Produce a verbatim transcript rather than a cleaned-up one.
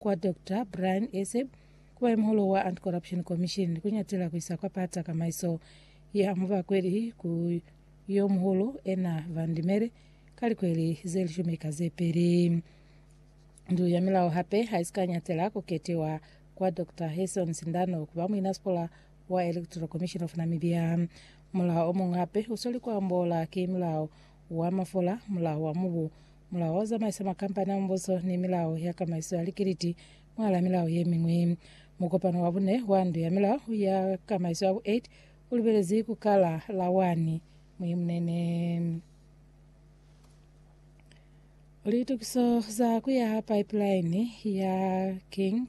kwa Doctor Brian Ese kuwa mholo wa Anti-Corruption Commission kunyatila kuisa kwa pata kama iso ya mva kweli ku yo mholo ena vandimere kali kweli zeli shumika zeperi ndu ya milao hape haiskanya tela kuketewa kwa Doctor Heson Sindano kuwa mwinaspola wa Electoral Commission of Namibia mula omunga hape usoli kwa mbola ki milao wa mafola mula wa mubu mula waza maisa makampani mboso ni milao ya kama iso alikiriti mwala milao ye mingwi mukopano wabune wandu ya milao ya kama iso wabu eight ulibelezi kukala lawani mwimnene ulitukiso za kuya pipeline ya King